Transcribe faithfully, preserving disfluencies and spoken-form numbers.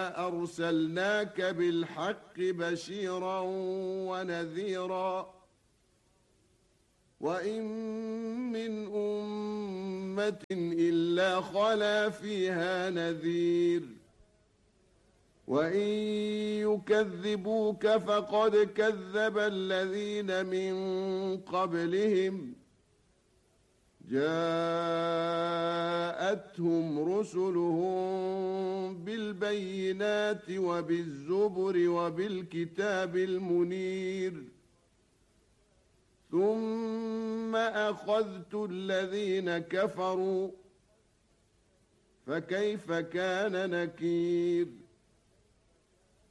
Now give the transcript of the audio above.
أرسلناك بالحق بشيرا ونذيرا وإن من أمة إلا خلا فيها نذير وإن يكذبوك فقد كذب الذين من قبلهم جاءتهم رسلهم بالبينات وبالزبر وبالكتاب المنير ثم أخذت الذين كفروا فكيف كان نكير